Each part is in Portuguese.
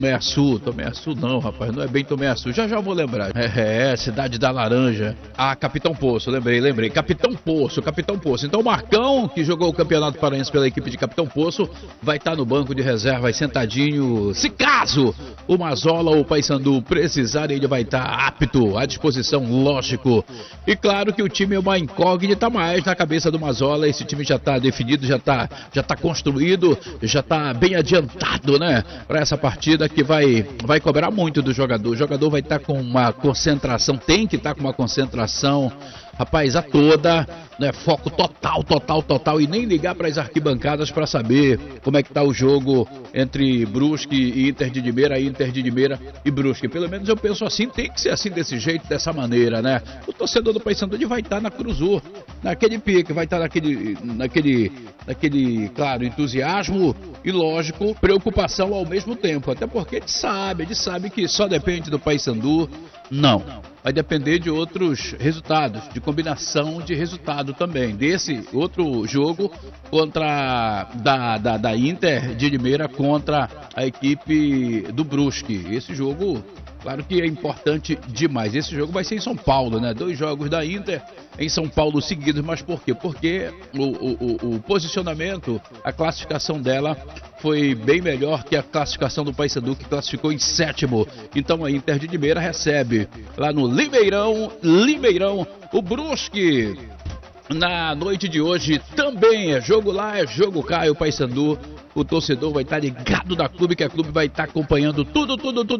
Tomé Açu não, rapaz, não é bem Tomé Açu, já vou lembrar. Cidade da Laranja. Capitão Poço, lembrei. Capitão Poço. Então o Marcão, que jogou o Campeonato Paraense pela equipe de Capitão Poço, vai estar no banco de reservas sentadinho. Se caso o Mazola ou o Paysandu precisarem, ele vai estar apto, à disposição, lógico. E claro que o time é uma incógnita mais na cabeça do Mazola. Esse time já está definido, já tá construído, já está bem adiantado, né, para essa partida que vai cobrar muito do jogador. O jogador vai estar com uma concentração, tem que estar com uma concentração, rapaz, a toda, né? Foco total, e nem ligar para as arquibancadas para saber como é que tá o jogo entre Brusque e Inter de Limeira e Brusque. Pelo menos eu penso assim, tem que ser assim, desse jeito, dessa maneira, né? O torcedor do Paysandu vai estar na Cruzur, naquele pique, vai estar naquele, claro, entusiasmo e, lógico, preocupação ao mesmo tempo, até porque ele sabe que só depende do Paysandu. Não, vai depender de outros resultados, de combinação de resultado também, desse outro jogo contra da Inter de Limeira contra a equipe do Brusque. Esse jogo, claro que é importante demais. Esse jogo vai ser em São Paulo, né? 2 jogos da Inter em São Paulo seguidos, mas por quê? Porque o posicionamento, a classificação dela foi bem melhor que a classificação do Paysandu, que classificou em 7º. Então a Inter de Limeira recebe lá no Limeirão, o Brusque. Na noite de hoje também é jogo lá, é jogo cá, o Paysandu. O torcedor vai estar ligado na clube, que a clube vai estar acompanhando tudo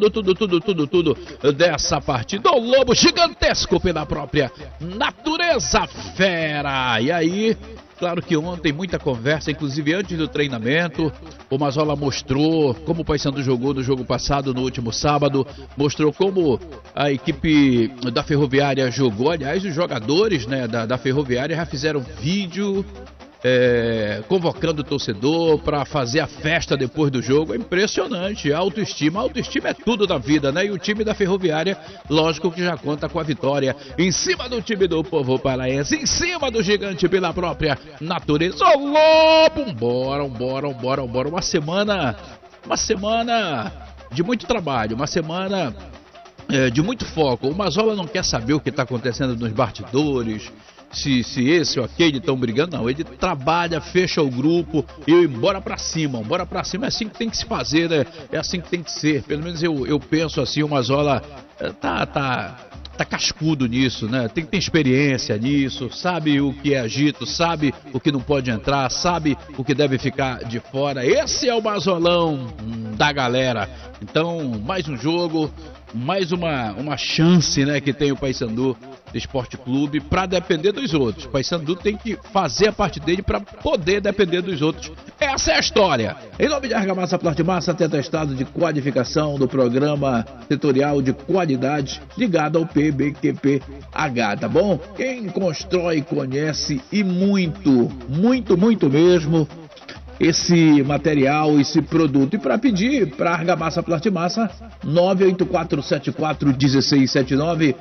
dessa partida. O lobo gigantesco pela própria natureza fera. E aí, claro que ontem muita conversa, inclusive antes do treinamento. O Mazola mostrou como o Paysandu jogou no jogo passado, no último sábado. Mostrou como a equipe da Ferroviária jogou. Aliás, os jogadores, né, da Ferroviária já fizeram vídeo convocando o torcedor para fazer a festa depois do jogo. É impressionante, autoestima é tudo na vida, né? E o time da Ferroviária, lógico que já conta com a vitória em cima do time do povo paraense, em cima do gigante pela própria natureza. Ô lobo, bora, uma semana de muito trabalho, uma semana de muito foco. O Mazola não quer saber o que está acontecendo nos bastidores, se esse ou aquele estão brigando, não. Ele trabalha, fecha o grupo e bora pra cima. É assim que tem que se fazer, né? É assim que tem que ser. Pelo menos eu penso assim. O Mazola tá cascudo nisso, né? Tem experiência nisso, sabe o que é agito, sabe o que não pode entrar, sabe o que deve ficar de fora. Esse é o Mazolão da galera. Então, mais um jogo, mais uma chance, né, que tem o Paysandu Esporte Clube para depender dos outros. O Paysandu tem que fazer a parte dele para poder depender dos outros. Essa é a história. Em nome de Argamassa Plastimassa, atestado de qualificação do programa setorial de qualidade ligado ao PBQPH, tá bom? Quem constrói, conhece e muito mesmo esse material, esse produto. E para pedir para Argamassa Plastimassa, 984741679,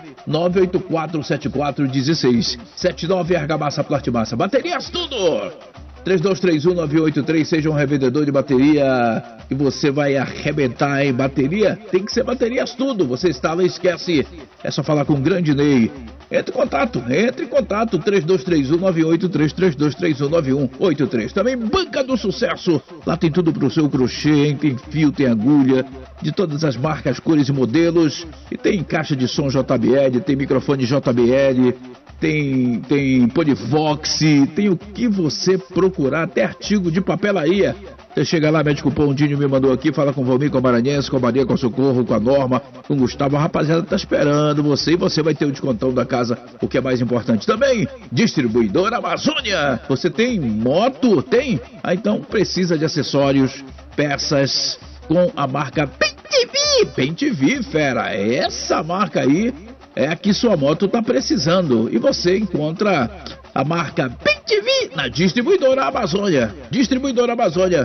984741679, Argamassa Plastimassa. Baterias tudo! 3231-983, seja um revendedor de bateria e você vai arrebentar em bateria. Tem que ser baterias tudo. Você instala e esquece. É só falar com o grande Ney. Entre em contato, 3231-983, 3231-9183. Também Banca do Sucesso. Lá tem tudo pro seu crochê, hein? Tem fio, tem agulha, de todas as marcas, cores e modelos. E tem caixa de som JBL, tem microfone JBL, tem Polivox, tem o que você procurar, até artigo de papelaria. Você chega lá, mete cupom, o Dinho me mandou aqui, fala com o Valmir, com a Maranhense, com a Maria, com a Socorro, com a Norma, com o Gustavo. A rapaziada tá esperando você e você vai ter o descontão da casa, o que é mais importante. Também, Distribuidora Amazônia. Você tem moto? Tem? Então precisa de acessórios, peças com a marca Bem-TV, fera. Essa marca aí é a que sua moto tá precisando. E você encontra a marca Bem-TV na Distribuidora Amazônia. Distribuidora Amazônia,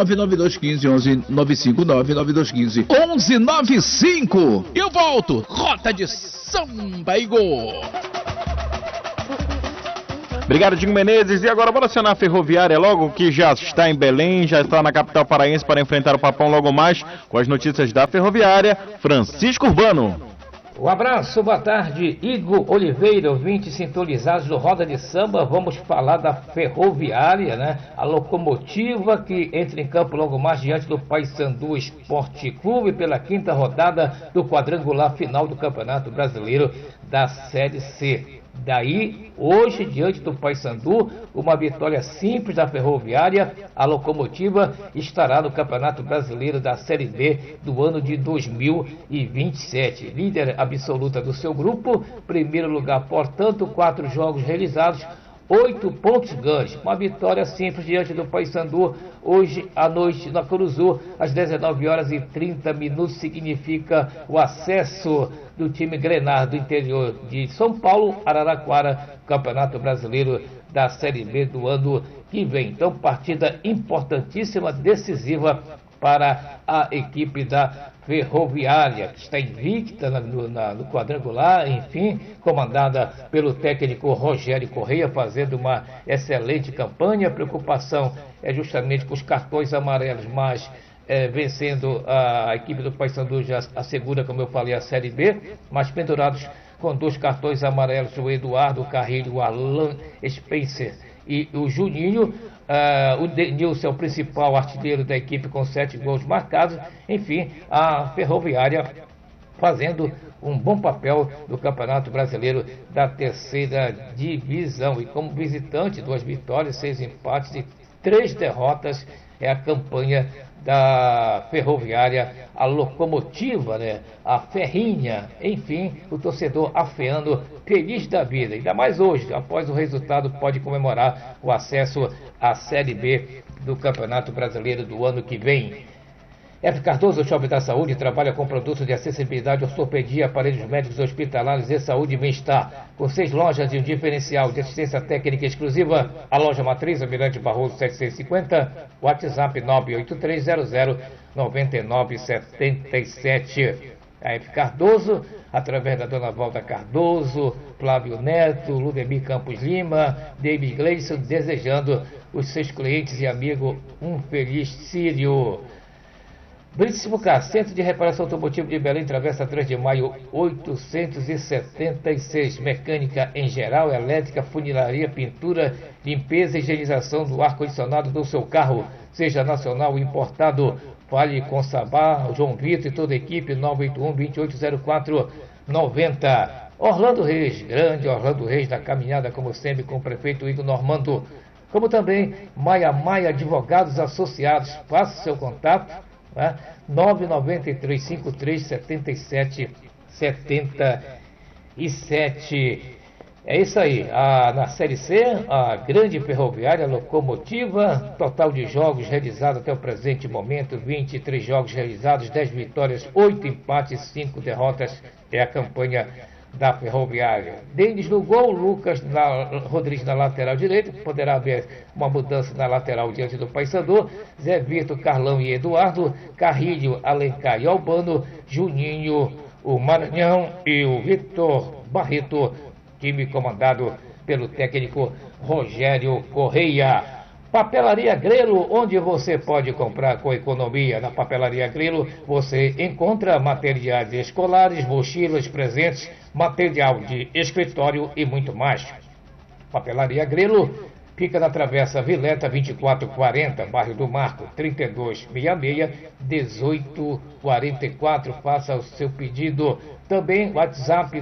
99215-1195, 99215-1195. Eu volto, Rota de Samba e Gol. Obrigado, Dinho Menezes. E agora bora acionar a Ferroviária logo, que já está em Belém, já está na capital paraense para enfrentar o Papão logo mais com as notícias da Ferroviária. Francisco Urbano. Um abraço, boa tarde, Igor Oliveira, ouvintes sintonizados do Roda de Samba. Vamos falar da Ferroviária, né? A locomotiva que entra em campo logo mais diante do Paysandu Esporte Clube pela 5ª rodada do quadrangular final do Campeonato Brasileiro da Série C. Daí, hoje, diante do Paysandu, uma vitória simples da Ferroviária, a locomotiva estará no Campeonato Brasileiro da Série B do ano de 2027. Líder absoluta do seu grupo, primeiro lugar, portanto, 4 jogos realizados, 8 pontos ganhos. Uma vitória simples diante do Paysandu hoje à noite na Curuzu, às 19h30, significa o acesso do time Grenar do interior de São Paulo, Araraquara, Campeonato Brasileiro da Série B do ano que vem. Então, partida importantíssima, decisiva para a equipe da Ferroviária, que está invicta no quadrangular, enfim, comandada pelo técnico Rogério Correia, fazendo uma excelente campanha. A preocupação é justamente com os cartões amarelos, mas vencendo a equipe do Paysandu já assegura, como eu falei, a Série B, mas pendurados com 2 cartões amarelos, o Eduardo Carrilho, o Alan Spencer e o Juninho. O Denilson é o principal artilheiro da equipe com 7 gols marcados. Enfim, a Ferroviária fazendo um bom papel no Campeonato Brasileiro da 3ª divisão. E como visitante, 2 vitórias, 6 empates e 3 derrotas é a campanha da Ferroviária, a locomotiva, né? A ferrinha, enfim, o torcedor afeando, feliz da vida. Ainda mais hoje, após o resultado, pode comemorar o acesso à Série B do Campeonato Brasileiro do ano que vem. F. Cardoso, Shopping da Saúde, trabalha com produtos de acessibilidade, ortopedia, aparelhos médicos hospitalares e saúde e bem-estar. Com 6 lojas e um diferencial de assistência técnica exclusiva, a loja matriz, Almirante Barroso 750, WhatsApp 983009977. A F. Cardoso, através da dona Valda Cardoso, Flávio Neto, Ludemir Campos Lima, David Gleison, desejando os seus clientes e amigos um feliz Sírio. Brits Fucar, Centro de Reparação Automotiva de Belém, Travessa 3 de Maio 876. Mecânica em geral, elétrica, funilaria, pintura, limpeza e higienização do ar-condicionado do seu carro, seja nacional ou importado. Fale com Sabá, João Vitor e toda a equipe, 981-2804-90. Orlando Reis, grande Orlando Reis da caminhada, como sempre, com o prefeito Igor Normando. Como também Maia Advogados Associados, faça seu contato. 993-537777. É isso aí. Na Série C, a grande Ferroviária, locomotiva, total de jogos realizados até o presente momento, 23 jogos realizados, 10 vitórias, 8 empates, 5 derrotas, é a campanha da Ferroviária. Denis no gol, Lucas Rodrigues na lateral direita, poderá haver uma mudança na lateral diante do Paysandu, Zé Vitor, Carlão e Eduardo, Carrilho, Alencar e Albano, Juninho, o Maranhão e o Vitor Barreto, time comandado pelo técnico Rogério Correia. Papelaria Grelo, onde você pode comprar com economia. Na Papelaria Grelo você encontra materiais escolares, mochilas, presentes, material de escritório e muito mais. Papelaria Grelo fica na Travessa Vileta 2440, bairro do Marco, 3266-1844. Faça o seu pedido. Também WhatsApp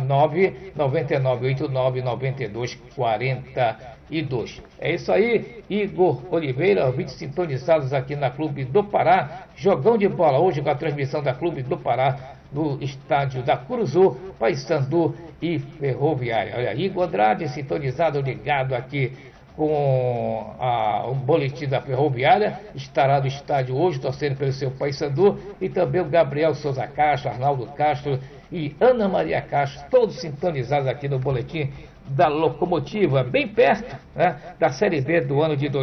999899242. É isso aí, Igor Oliveira, ouvintes sintonizados aqui na Clube do Pará. Jogão de bola hoje com a transmissão da Clube do Pará no estádio da Curuzu, Paysandu e Ferroviária. Olha, Igor Andrade sintonizado, ligado aqui com o boletim da Ferroviária, estará no estádio hoje, torcendo pelo seu Paysandu, e também o Gabriel Souza Castro, Arnaldo Castro e Ana Maria Castro, todos sintonizados aqui no boletim da locomotiva, bem perto, né, da Série B do ano de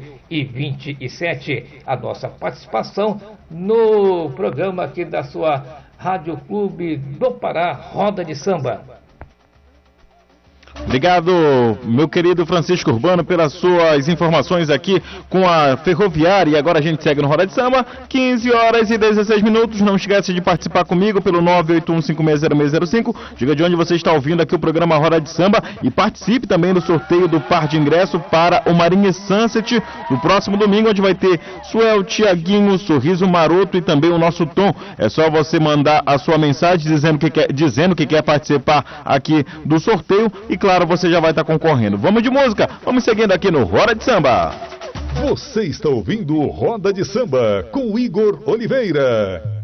2027. A nossa participação no programa aqui da sua Rádio Clube do Pará, Roda de Samba. Obrigado, meu querido Francisco Urbano, pelas suas informações aqui com a Ferroviária. E agora a gente segue no Roda de Samba, 15 horas e 16 minutos. Não esquece de participar comigo pelo 981560605. Diga de onde você está ouvindo aqui o programa Roda de Samba e participe também do sorteio do par de ingresso para o Marinha Sunset no próximo domingo, onde vai ter Suel, Tiaguinho, Sorriso Maroto e também o nosso Tom. É só você mandar a sua mensagem dizendo que quer participar aqui do sorteio e, claro, você já vai estar concorrendo. Vamos de música, vamos seguindo aqui no Roda de Samba. Você está ouvindo Roda de Samba com Igor Oliveira.